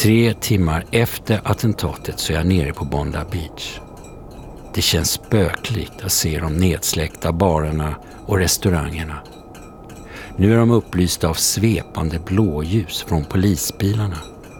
3 timmar efter attentatet så är jag nere på Bondi Beach. Det känns spöklikt att se de nedsläckta barerna och restaurangerna. Nu är de upplysta av svepande blåljus från polisbilarna.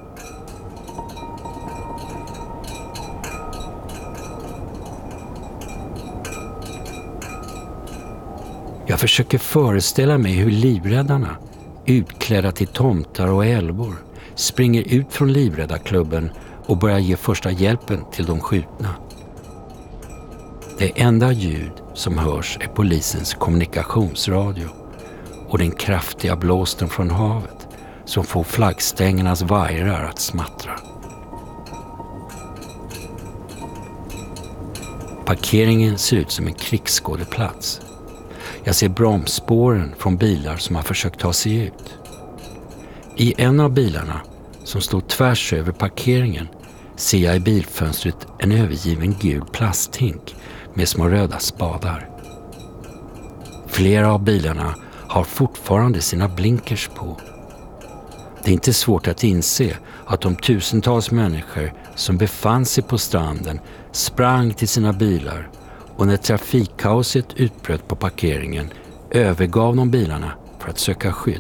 Jag försöker föreställa mig hur livräddarna, utklädda till tomtar och älvor, springer ut från livräddarklubben och börjar ge första hjälpen till de skjutna. Det enda ljud som hörs är polisens kommunikationsradio och den kraftiga blåsten från havet som får flaggstängernas vajrar att smattra. Parkeringen ser ut som en krigsskådeplats. Jag ser bromsspåren från bilar som har försökt ta sig ut. I en av bilarna, som står tvärs över parkeringen, ser jag i bilfönstret en övergiven gul plasthink med små röda spadar. Flera av bilarna har fortfarande sina blinkers på. Det är inte svårt att inse att de tusentals människor som befann sig på stranden sprang till sina bilar och när trafikkaoset utbröt på parkeringen övergav de bilarna för att söka skydd.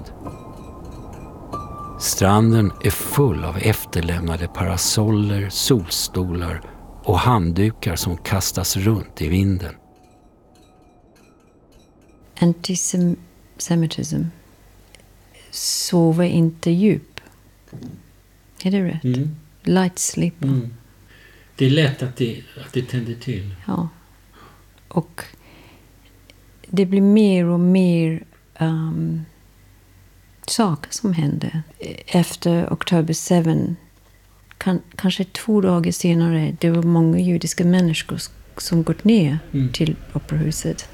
Stranden är full av efterlämnade parasoller, solstolar och handdukar som kastas runt i vinden. Antisemitism sover inte djup. Är det rätt? Mm. Light sleep. Mm. Det är lätt att det tänder till. Ja. Och det blir mer och mer saker som händer. Efter October 7, kanske 2 dagar senare, det var många judiska människor som gått ner till operahuset.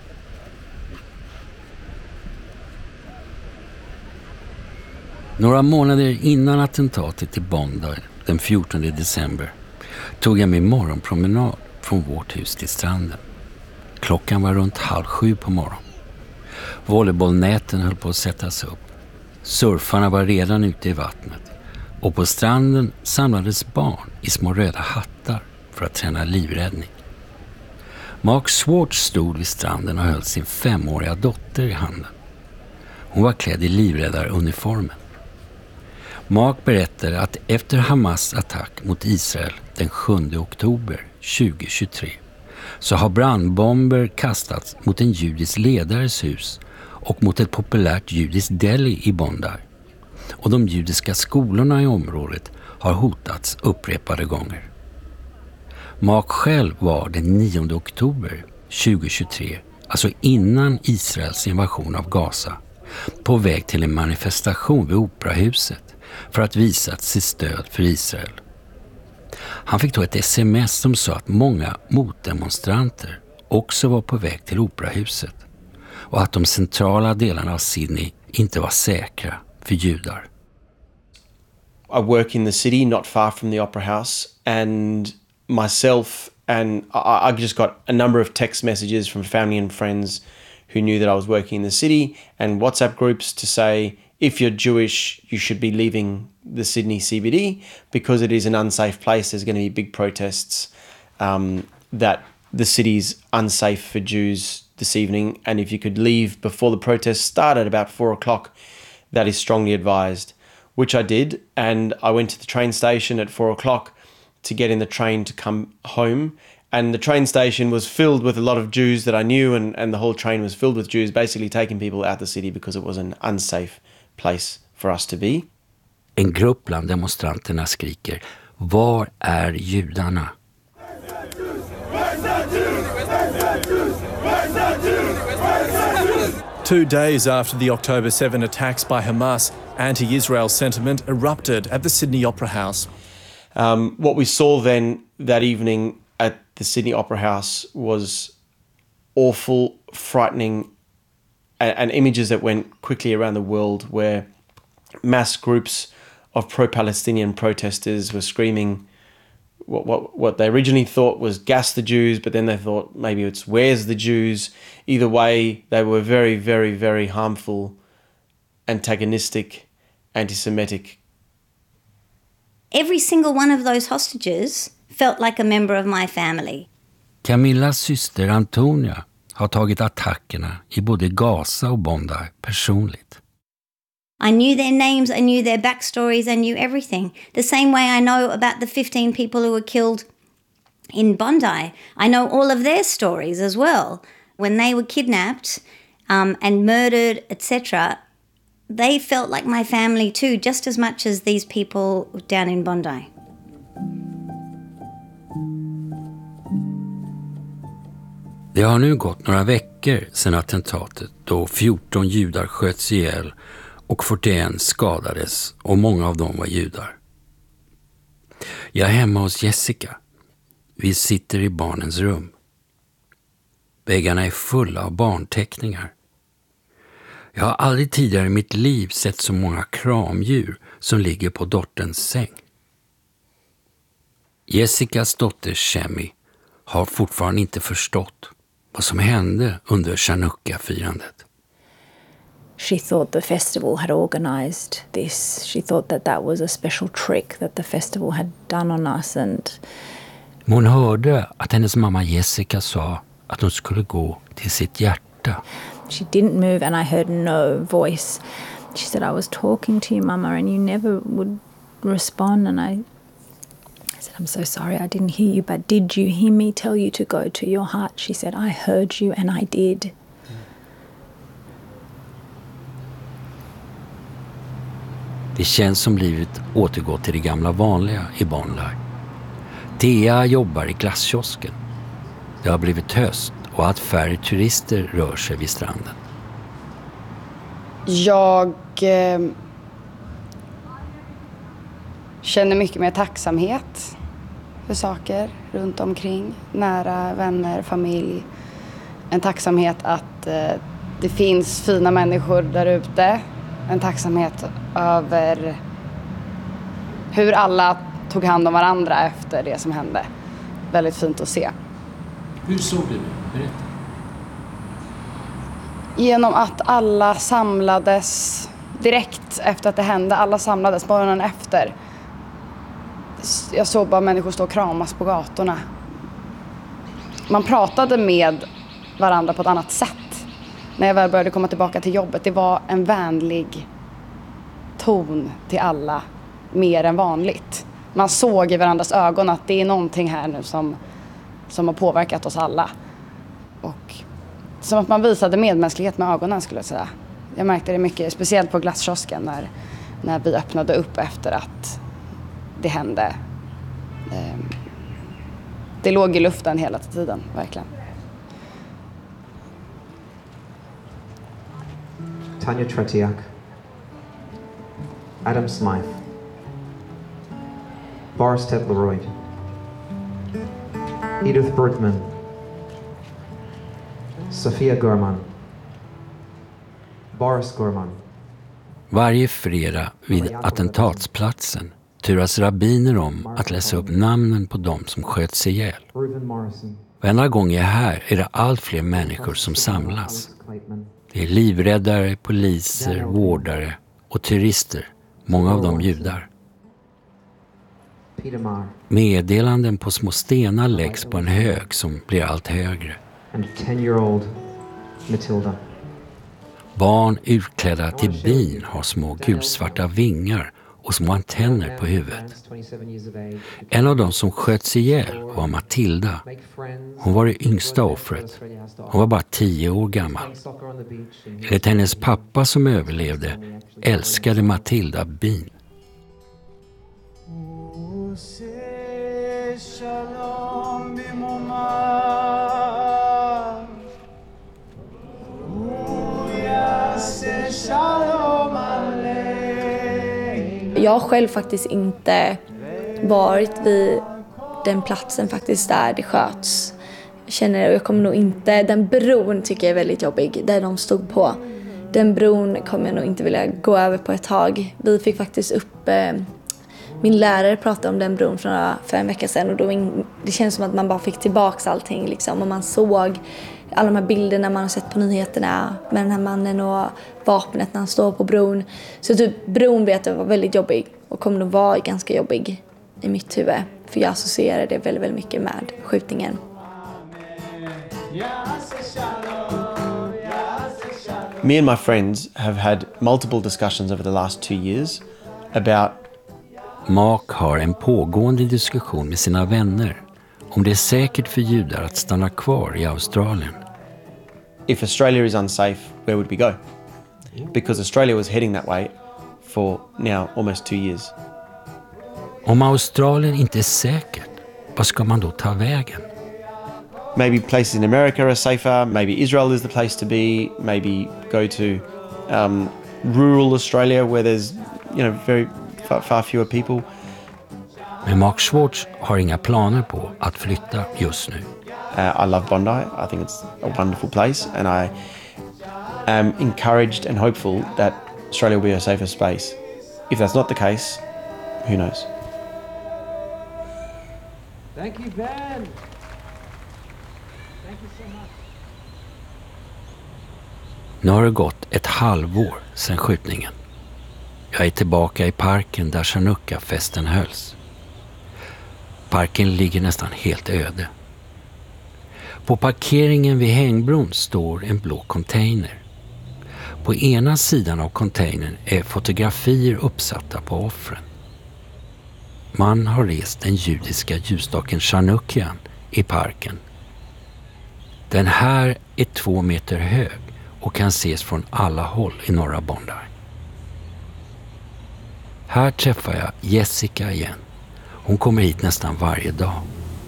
Några månader innan attentatet i Bondi den 14 december tog jag mig morgonpromenad från vårt hus till stranden. Klockan var runt 6:30 på morgonen. Volleybollnäten höll på att sättas upp. Surfarna var redan ute i vattnet och på stranden samlades barn i små röda hattar för att träna livräddning. Mark Swartz stod vid stranden och höll sin 5-åriga dotter i handen. Hon var klädd i livräddaruniformen. Mark berättade att efter Hamas attack mot Israel den 7 oktober 2023 så har brandbomber kastats mot en judisk ledares hus och mot ett populärt judiskt deli i Bondi. Och de judiska skolorna i området har hotats upprepade gånger. Mark själv var den 9 oktober 2023, alltså innan Israels invasion av Gaza, på väg till en manifestation vid Operahuset för att visa sitt stöd för Israel. Han fick då ett sms som sa att många motdemonstranter också var på väg till Operahuset och att de centrala delarna av Sydney inte var säkra för judar. I work in the city not far from the Opera House, and myself and I just got a number of text messages from family and friends who knew that I was working in the city, and WhatsApp groups to say, if you're Jewish, you should be leaving the Sydney CBD because it is an unsafe place. There's going to be big protests that the city's unsafe for Jews this evening. And if you could leave before the protests start at about 4 o'clock, that is strongly advised, which I did. And I went to the train station at 4 o'clock to get in the train to come home. And the train station was filled with a lot of Jews that I knew, and the whole train was filled with Jews, basically taking people out the city because it was an unsafe place for us to be. En grupp bland demonstranterna skriker: var är judarna? Two days after the October 7 attacks by Hamas, anti-Israel sentiment erupted at the Sydney Opera House. What we saw then that evening at the Sydney Opera House was awful, frightening, and images that went quickly around the world where mass groups of pro-Palestinian protesters were screaming what they originally thought was gas the Jews, but then they thought maybe it's where's the Jews. Either way, they were very, very, very harmful, antagonistic, anti-Semitic every single one of those hostages felt like a member of my family. Camillas syster Antonia har tagit attackerna i både Gaza och Bondi personligt. I knew their names, I knew their backstories, I knew everything. The same way I know about the 15 people who were killed in Bondi. I know all of their stories as well. When they were kidnapped and murdered, etc., they felt like my family too, just as much as these people down in Bondi. Det har nu gått några veckor sedan attentatet då 14 judar sköts ihjäl och 41 skadades och många av dem var judar. Jag är hemma hos Jessica. Vi sitter i barnens rum. Väggarna är fulla av barnteckningar. Jag har aldrig tidigare i mitt liv sett så många kramdjur som ligger på dotterns säng. Jessicas dotter Shemi har fortfarande inte förstått vad som hände under Chanukka-firandet. She thought the festival had organized this. She thought that was a special trick that the festival had done on us. Hon hörde att hennes mamma Jessica sa att hon skulle gå till sitt hjärta. She didn't move and I heard no voice. She said, I was talking to you, Mama, and you never would respond. And I said, I'm so sorry, I didn't hear you, but did you hear me tell you to go to your heart? She said, I heard you and I did. Det känns som livet återgår till det gamla vanliga i Bondi. Thea jobbar i glasskiosken. Det har blivit höst och allt färre turister rör sig vid stranden. Jag känner mycket mer tacksamhet för saker runt omkring. Nära, vänner, familj. En tacksamhet att det finns fina människor där ute. En tacksamhet över hur alla tog hand om varandra efter det som hände. Väldigt fint att se. Hur såg du det? Berätta. Genom att alla samlades direkt efter att det hände. Alla samlades morgonen efter. Jag såg bara människor stå och kramas på gatorna. Man pratade med varandra på ett annat sätt. När jag väl började komma tillbaka till jobbet. Det var en vänlig ton till alla. Mer än vanligt. Man såg i varandras ögon att det är någonting här nu som har påverkat oss alla. Och som att man visade medmänsklighet med ögonen, skulle jag säga. Jag märkte det mycket, speciellt på glasskiosken när vi öppnade upp efter att det hände. Det låg i luften hela tiden, verkligen. Tanya Tretiak, Adam Smythe, Boris Tetleroyd, Edith Bertman, Sofia Gorman, Boris Gorman. Varje fredag vid attentatsplatsen turas rabbiner om att läsa upp namnen på dem som sköts ihjäl. Varenda gång jag är här är det allt fler människor som samlas. Det är livräddare, poliser, vårdare och turister, många av dem judar. Meddelanden på små stenar läggs på en hög som blir allt högre. Barn utklädda till bin har små gulsvarta vingar och små antenner på huvudet. En av dem som sköts ihjäl var Matilda. Hon var det yngsta offret. Hon var bara 10 år gammal. Enligt hennes pappa som överlevde älskade Matilda bin. Jag har själv faktiskt inte varit vid den platsen faktiskt där det sköts. Jag kommer nog inte, den bron tycker jag är väldigt jobbig, där de stod på. Den bron kommer jag nog inte vilja gå över på ett tag. Vi fick faktiskt upp, min lärare pratade om den bron för en vecka sedan och då det känns som att man bara fick tillbaka allting liksom. Och man såg alla de här bilderna man har sett på nyheterna med den här mannen och vapnet när han står på bron. Så typ bron vet jag var väldigt jobbig och kommer nog vara ganska jobbig i mitt huvud. För jag associerar det väldigt, väldigt mycket med skjutningen. Me and my friends have had multiple discussions over the last 2 years about Mark har en pågående diskussion med sina vänner om det är säkert för judar att stanna kvar i Australien. if Australia is unsafe, where would we go? Because Australia was heading that way for now almost 2 years. Om Australien inte är säkert, vad ska man då ta vägen? Maybe places in America are safer. Maybe Israel is the place to be. Maybe go to rural Australia where there's, very far fewer people. Men Mark Schwartz har inga planer på att flytta just nu. I love Bondi. I think it's a wonderful place, and I am encouraged and hopeful that Australia will be a safer space. If that's not the case, who knows? Thank you, Ben. Thank you so much. Nu har det gått ett halvår sedan skjutningen. Jag är tillbaka i parken där Chanukka-festen hölls. Parken ligger nästan helt öde. På parkeringen vid hängbron står en blå container. På ena sidan av containern är fotografier uppsatta på offren. Man har rest den judiska ljusstaken Chanukkian i parken. Den här är 2 meter hög och kan ses från alla håll i norra Bondi. Här träffar jag Jessica igen. Hon kommer hit nästan varje dag.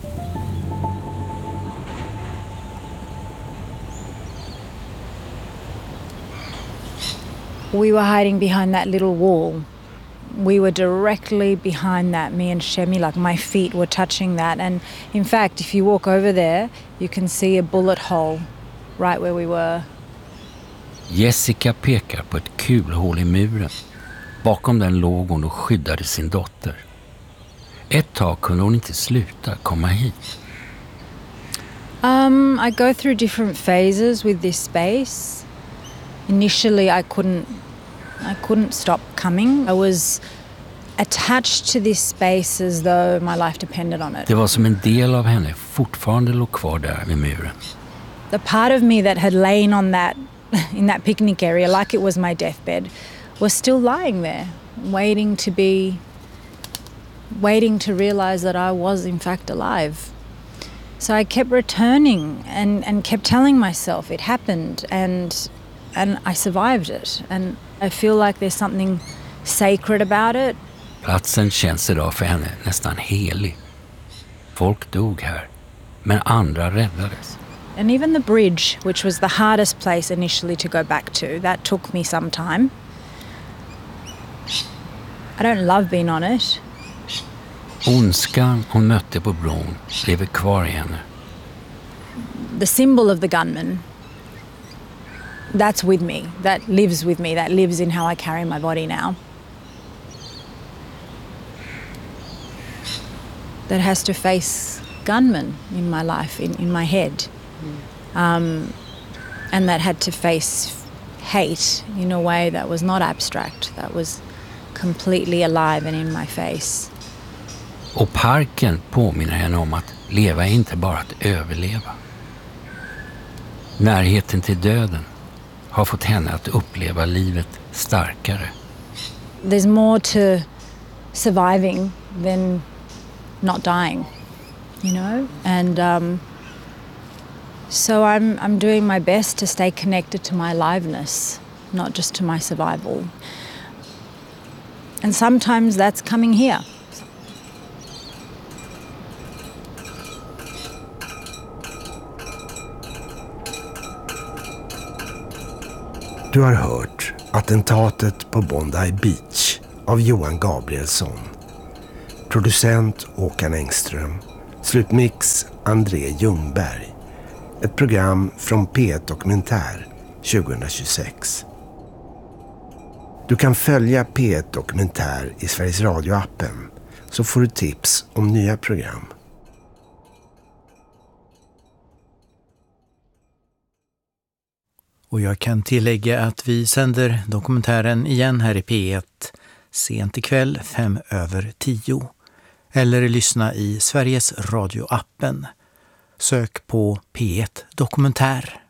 We were hiding behind that little wall. We were directly behind that, me and Shemi, like my feet were touching that. And in fact, if you walk over there, you can see a bullet hole right where we were. Jessica pekar på ett kulhål i muren. Bakom den låg hon och skyddade sin dotter. Ett tag kunde hon inte sluta komma hit. I go through different phases with this space. Initially, I couldn't stop coming. I was attached to this space as though my life depended on it. Det var som en del av henne fortfarande låg kvar där vid muren. The part of me that had lain on that, in that picnic area like it was my deathbed, was still lying there, waiting to realize that I was in fact alive. So I kept returning and kept telling myself it happened and I survived it. And I feel like there's something sacred about it. Platsen känns idag för henne nästan helig. Folk dog här, men andra räddades. And even the bridge, which was the hardest place initially to go back to, that took me some time. I don't love being on it. Ondskan hon mötte på bron lever kvar i henne. The symbol of the gunman, that's with me, that lives with me, that lives in how I carry my body now. That has to face gunmen in my life, in my head. And that had to face hate in a way that was not abstract, that was completely alive and in my face. Och parken påminner henne om att leva är inte bara att överleva. Närheten till döden har fått henne att uppleva livet starkare. There's more to surviving than not dying, And so I'm doing my best to stay connected to my aliveness, not just to my survival. And sometimes that's coming here. Du har hört Attentatet på Bondi Beach av Johan Gabrielsson. Producent Håkan Engström. Slutmix André Ljungberg. Ett program från P1 Dokumentär 2026. Du kan följa P1 Dokumentär i Sveriges Radio-appen, så får du tips om nya program. Och jag kan tillägga att vi sänder dokumentären igen här i P1 sent ikväll 5:10. eller lyssna i Sveriges Radio-appen. Sök på P1 Dokumentär.